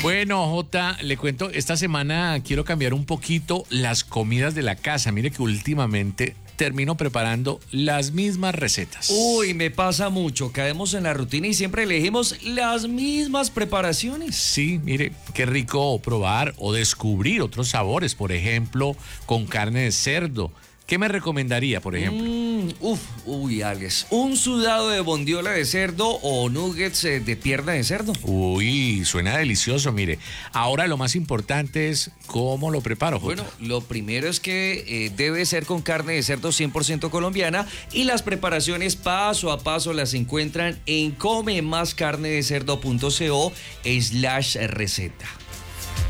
Bueno, Jota, le cuento, esta semana quiero cambiar un poquito las comidas de la casa. Mire que últimamente termino preparando las mismas recetas. Uy, me pasa mucho. Caemos en la rutina y siempre elegimos las mismas preparaciones. Sí, mire, qué rico probar o descubrir otros sabores, por ejemplo, con carne de cerdo. ¿Qué me recomendaría, por ejemplo? Alex, un sudado de bondiola de cerdo o nuggets de pierna de cerdo. Uy, suena delicioso, mire. Ahora lo más importante es cómo lo preparo, Jota. Bueno, lo primero es que debe ser con carne de cerdo 100% colombiana y las preparaciones paso a paso las encuentran en comemascarnedecerdo.co/receta.